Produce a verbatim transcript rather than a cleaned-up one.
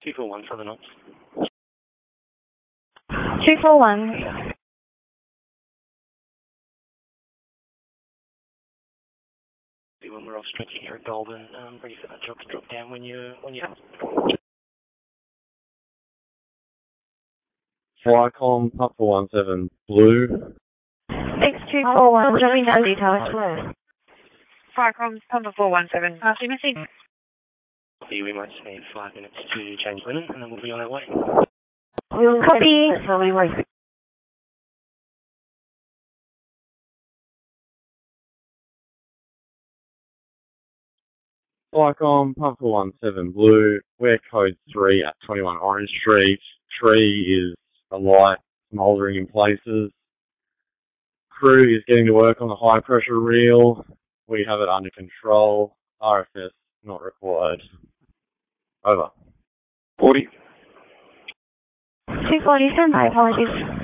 two four one, Southern Ops. two four one. When we're off stretching here at Goulburn, um, ready for that job to drop down when you when you have. Flycom, Papa one seven, Blue. X two four one, showing no details, Blue. Flycom, Papa four one seven, passing message. We might just need five minutes to change linen and then we'll be on our way. We'll copy. So we wait. Flycom, Papa one seven, Blue. We're code three at twenty-one Orange Street. Tree is alight, smouldering in places. Crew is getting to work on the high pressure reel. We have it under control. R F S not required. Over. forty. two forty, my apologies.